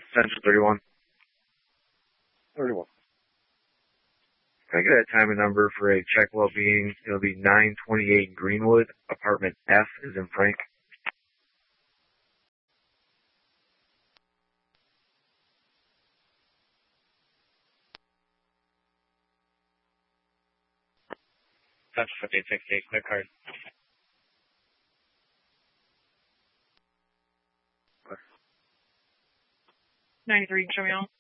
Central 31. 31. Can I get a time and number for a check well-being? It'll be 928 Greenwood, apartment F is in Frank. Central 5868, clear card. 93, show me all.